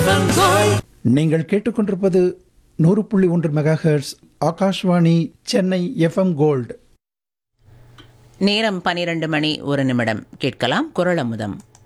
நீங்கள் கேட்டுக்கொண்டிருப்பது 100.1 megahertz Akashvani Chennai FM gold. நேரம் 12 மணி 1 நிமிடம். கேட்கலாம் குரல் அமுதம்.